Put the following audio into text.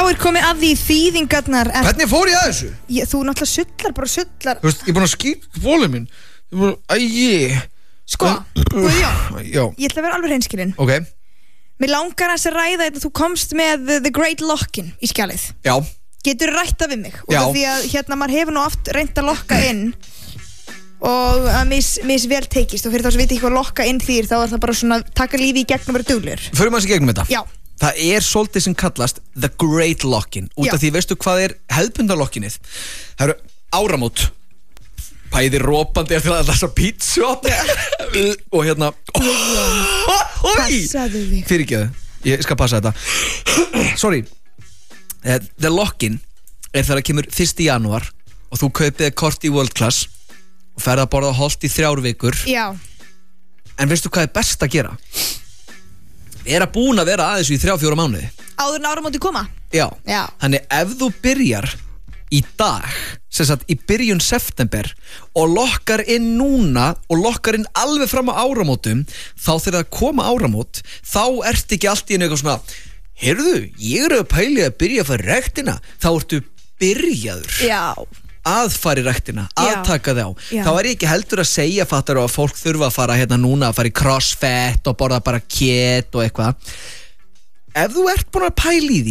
komið að því þýðingarnar. Hvernig fór ég að þessu? Þú náttúrulega sullar. Þú veist, ég er búin að skýta bólið minn. Ég er búin að, Sko, Guðjón, Já. ég ætla að vera alveg hreinskilin. Ok. Mér langar að ræða þetta, þú komst með The Great Lock-in í skjalið. Já. Getur rætta við mig? Já. Því að maður hefur nú oft reynt að lokka inn og að mis vel tekist, og fyrir þá sem veit ekki hvað lokka inn þýr, þá það bara svona taka lífi í gegn og vera duglegur. Förum aðeins í gegnum þetta. Já. Það svolítið sem kallast The Great Lock-in. Út af því, veistu hvað hefðbundalokkinið? Það eru áramót. Bæði rópandi eftir að lasa pítsu og hérna Passaðu þig. Fyrirgeðu, ég skal passa þetta. Sorry. The Lock-in þegar kemur 1. janúar og þú kaupið kort í World Class og ferð að borða holt í 3 vikur. Já. En veistu hvað best að gera? Að búin að vera aðeins í 3-4 mánuði. Áður en áramóti koma? Já. Já. Þannig ef þú byrjar í dag, sem sagt í byrjun september, og lokkar inn núna og lokkar inn alveg fram á áramótum, þá þegar það koma áramót, þá ert ekki allt í einu eitthvað svona, heyrðu, ég að pæli að byrja að fara í ræktina. Þá ertu byrjaður. Já. Að fara í ræktina, að taka þig á. Já. Þá ég ekki heldur að segja, fattar, að fólk þurfa að fara hérna núna, að fara í crossfit og borða bara kjöt og eitthvað. Ef þú ert búin að pæla í því